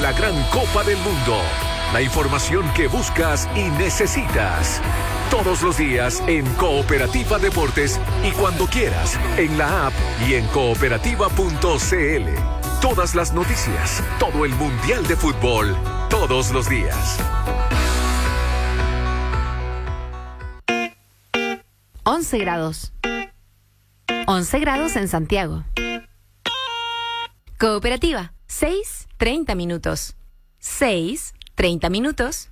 la gran Copa del Mundo. La información que buscas y necesitas. Todos los días en Cooperativa Deportes y cuando quieras en la app y en cooperativa.cl. Todas las noticias, todo el Mundial de Fútbol, todos los días. 11 grados. 11 grados en Santiago. Cooperativa, 6:30 minutos. 6:30 minutos.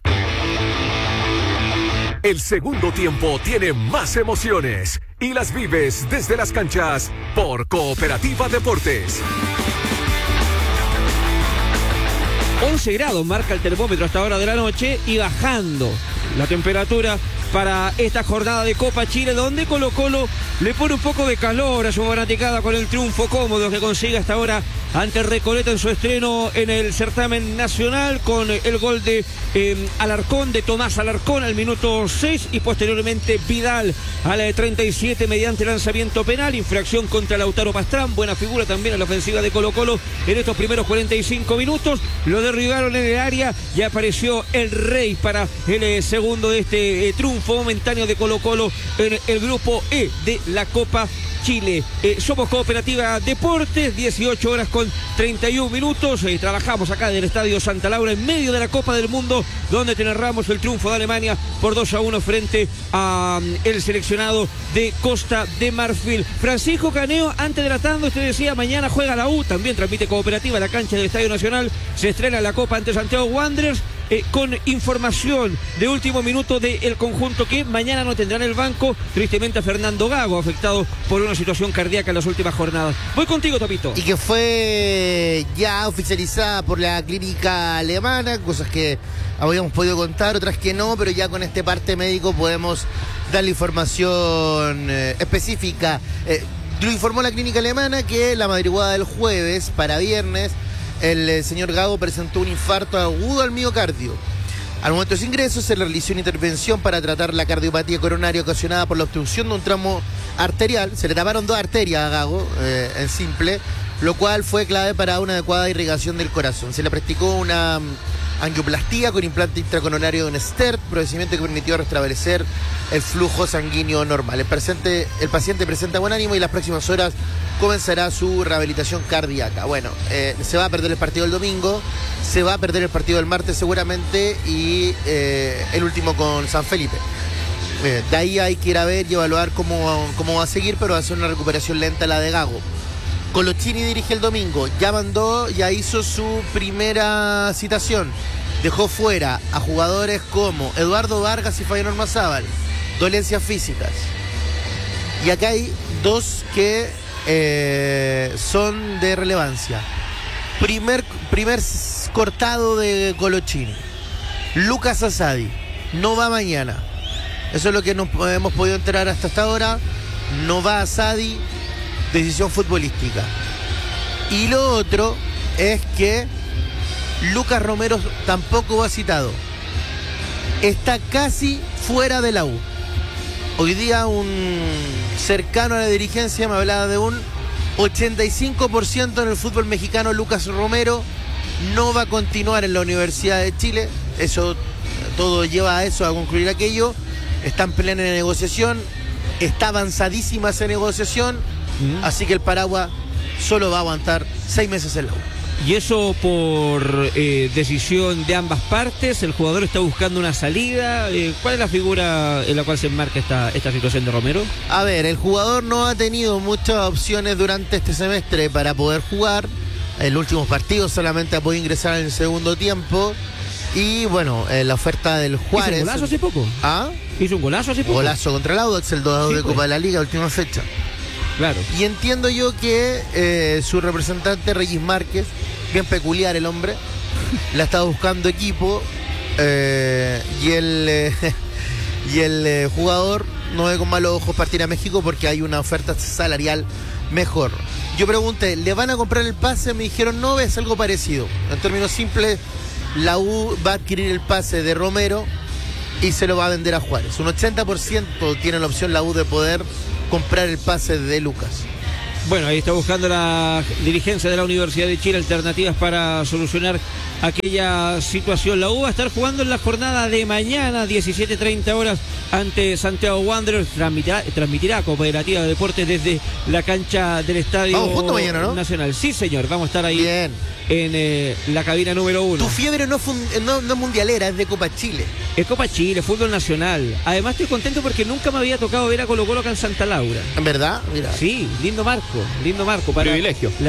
El segundo tiempo tiene más emociones y las vives desde las canchas por Cooperativa Deportes. 11 grados marca el termómetro hasta hora de la noche y bajando la temperatura para esta jornada de Copa Chile, donde Colo-Colo le pone un poco de calor a su fanaticada con el triunfo cómodo que consigue hasta ahora ante Recoleta en su estreno en el certamen nacional, con el gol de Alarcón, de Tomás Alarcón al minuto 6 y posteriormente Vidal al 37 mediante lanzamiento penal, infracción contra Lautaro Pastrán, buena figura también en la ofensiva de Colo-Colo en estos primeros 45 minutos, lo derribaron en el área y apareció el Rey para el segundo de este triunfo momentáneo de Colo-Colo en el grupo E de la Copa Chile. Somos Cooperativa Deportes, 18 horas con 31 minutos. Trabajamos acá del Estadio Santa Laura en medio de la Copa del Mundo, donde te narramos el triunfo de Alemania por 2-1 frente a el seleccionado de Costa de Marfil. Francisco Caneo, antes de la tanda, usted decía, mañana juega la U, también transmite Cooperativa la cancha del Estadio Nacional, se estrena la Copa ante Santiago Wanderers. Con información de último minuto del conjunto que mañana no tendrá en el banco, tristemente, a Fernando Gago, afectado por una situación cardíaca en las últimas jornadas. Voy contigo, Topito. Y que fue ya oficializada por la clínica alemana, cosas que habíamos podido contar, otras que no, pero ya con este parte médico podemos darle información específica. Lo informó la clínica alemana que la madrugada del jueves para viernes el señor Gago presentó un infarto agudo al miocardio. Al momento de su ingreso se le realizó una intervención para tratar la cardiopatía coronaria ocasionada por la obstrucción de un tramo arterial. Se le taparon 2 arterias a Gago, en simple, lo cual fue clave para una adecuada irrigación del corazón. Se le practicó una angioplastía con implante intracoronario de un STERT, procedimiento que permitió restablecer el flujo sanguíneo normal. El paciente presenta buen ánimo y en las próximas horas comenzará su rehabilitación cardíaca. Bueno, se va a perder el partido el domingo, se va a perder el partido el martes seguramente y el último con San Felipe. De ahí hay que ir a ver y evaluar cómo va a seguir, pero va a ser una recuperación lenta la de Gago. Colochini dirige el domingo, ya hizo su primera citación. Dejó fuera a jugadores como Eduardo Vargas y Fabián Ormazábal, dolencias físicas. Y acá hay 2 que son de relevancia. Primer cortado de Colochini. Lucas Asadi no va mañana. Eso es lo que nos hemos podido enterar hasta ahora. No va Asadi, decisión futbolística. Y lo otro es que Lucas Romero tampoco va citado. Está casi fuera de la U. Hoy día un cercano a la dirigencia me hablaba de un 85% en el fútbol mexicano. Lucas Romero no va a continuar en la Universidad de Chile. Eso, todo lleva a eso, a concluir aquello. Está en plena negociación. Está avanzadísima esa negociación. Así que el Paraguas solo va a aguantar 6 meses en la U. Y eso por decisión de ambas partes. El jugador está buscando una salida. ¿Cuál es la figura en la cual se enmarca esta situación de Romero? A ver, el jugador no ha tenido muchas opciones durante este semestre para poder jugar. En los últimos partidos solamente ha podido ingresar en el segundo tiempo. Y bueno, la oferta del Juárez. ¿Hizo un golazo hace poco? ¿Ah? ¿Hizo un golazo hace poco? Golazo contra el Audax, el 2-2 de Copa de la Liga, última fecha. Claro. Y entiendo yo que su representante, Reyes Márquez, bien peculiar el hombre, la estaba buscando equipo y el jugador no ve con malos ojos partir a México porque hay una oferta salarial mejor. Yo pregunté, ¿le van a comprar el pase? Me dijeron, no, es algo parecido. En términos simples, la U va a adquirir el pase de Romero y se lo va a vender a Juárez. Un 80% tiene la opción la U de poder comprar el pase de Lucas. Bueno, ahí está buscando la dirigencia de la Universidad de Chile alternativas para solucionar aquella situación. La U va a estar jugando en la jornada de mañana, 17:30 horas, ante Santiago Wanderers. Transmitirá Cooperativa de Deportes desde la cancha del Estadio Vamos juntos mañana, ¿no? Nacional. Sí, señor, vamos a estar ahí. Bien. En la cabina número 1. Tu fiebre no es mundialera, es de Copa Chile. Es Copa Chile, fútbol nacional. Además estoy contento porque nunca me había tocado ver a Colo Colo acá en Santa Laura. ¿En verdad? Mira. Sí, lindo marco para privilegio.